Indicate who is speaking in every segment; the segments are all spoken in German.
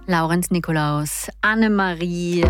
Speaker 1: Laurenz Nikolaus, Annemarie.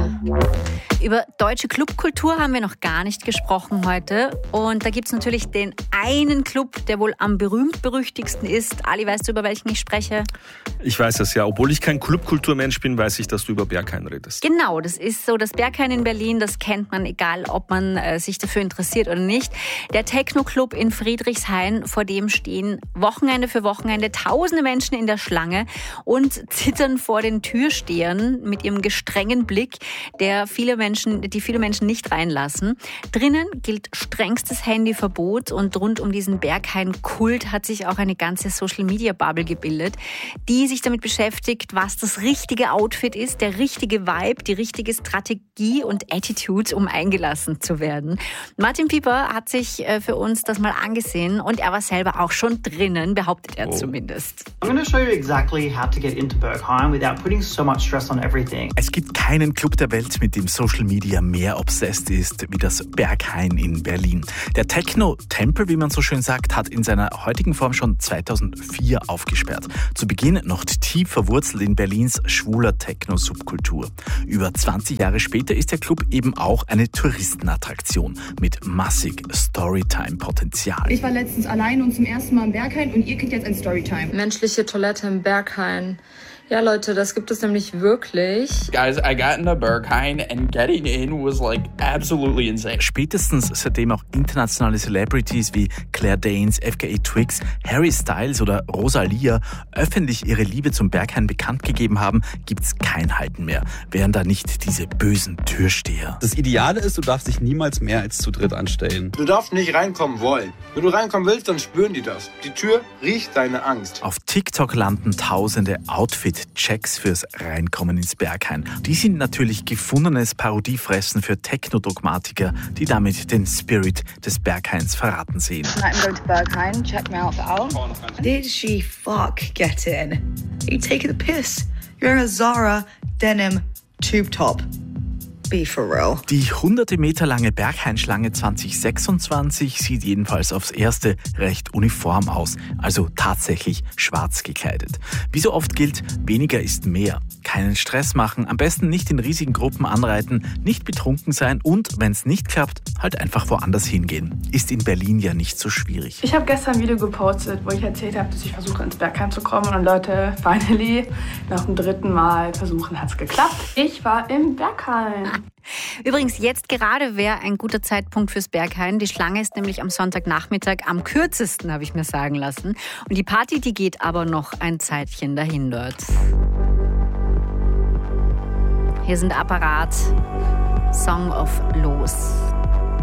Speaker 1: Über deutsche Clubkultur haben wir noch gar nicht gesprochen heute. Und da gibt es natürlich den einen Club, der wohl am berühmt-berüchtigsten ist. Ali, weißt du, über welchen ich spreche?
Speaker 2: Ich weiß es ja. Obwohl ich kein Clubkulturmensch bin, weiß ich, dass du über Berghain redest.
Speaker 1: Genau, das ist so das Berghain in Berlin. Das kennt man, egal ob man sich dafür interessiert oder nicht. Der Techno-Club in Friedrichshain, vor dem stehen Wochenende für Wochenende tausende Menschen in der Schlange und zittern vor den Türstehern mit ihrem gestrengen Blick, die viele Menschen nicht reinlassen. Drinnen gilt strengstes Handyverbot und rund um diesen Berghain-Kult hat sich auch eine ganze Social-Media-Bubble gebildet, die sich damit beschäftigt, was das richtige Outfit ist, der richtige Vibe, die richtige Strategie und Attitude, um eingelassen zu werden. Martin Pieper hat sich für uns das mal angesehen und er war selber auch schon drinnen, behauptet er zumindest.
Speaker 3: I'm going to show you exactly how to get into Berghain without putting so much stress on everything.
Speaker 4: Es gibt keinen Club der Welt, mit dem Social Media mehr obsessed ist wie das Berghain in Berlin. Der Techno-Tempel, wie man so schön sagt, hat in seiner heutigen Form schon 2004 aufgesperrt. Zu Beginn noch tief verwurzelt in Berlins schwuler Techno-Subkultur. Über 20 Jahre später ist der Club eben auch eine Touristenattraktion mit massig Storytime-Potenzial.
Speaker 5: Ich war letztens allein und zum ersten Mal im Berghain und ihr kriegt jetzt ein Storytime.
Speaker 6: Menschliche Toilette im Berghain. Ja, Leute, das gibt es nämlich wirklich.
Speaker 7: Guys, I got into Berghain and getting in was like absolutely insane.
Speaker 4: Spätestens seitdem auch internationale Celebrities wie Claire Danes, FKA Twigs, Harry Styles oder Rosalia öffentlich ihre Liebe zum Berghain bekannt gegeben haben, gibt's kein Halten mehr. Wären da nicht diese bösen Türsteher.
Speaker 8: Das Ideale ist, du darfst dich niemals mehr als zu dritt anstellen.
Speaker 9: Du darfst nicht reinkommen wollen. Wenn du reinkommen willst, dann spüren die das. Die Tür riecht deine Angst.
Speaker 4: Auf TikTok landen tausende Outfit-Checks fürs Reinkommen ins Berghain. Die sind natürlich gefundenes Parodiefressen für Technodogmatiker, die damit den Spirit des Berghains verraten sehen.
Speaker 5: I'm going to Berghain, check my outfit out.
Speaker 10: Did she fuck get in? Are you taking the piss? You're wearing a Zara denim tube top. Be for real.
Speaker 4: Die hunderte Meter lange Berghain-Schlange 2026 sieht jedenfalls aufs Erste recht uniform aus, also tatsächlich schwarz gekleidet. Wie so oft gilt, weniger ist mehr. Keinen Stress machen, am besten nicht in riesigen Gruppen anreiten, nicht betrunken sein und, wenn es nicht klappt, halt einfach woanders hingehen. Ist in Berlin ja nicht so schwierig.
Speaker 11: Ich habe gestern ein Video gepostet, wo ich erzählt habe, dass ich versuche, ins Berghain zu kommen. Und Leute, finally, nach dem 3. Mal versuchen, hat es geklappt. Ich war im Berghain.
Speaker 1: Übrigens, jetzt gerade wäre ein guter Zeitpunkt fürs Berghain. Die Schlange ist nämlich am Sonntagnachmittag am kürzesten, habe ich mir sagen lassen. Und die Party, die geht aber noch ein Zeitchen dahin dort. Hier sind Apparat, Song of Los.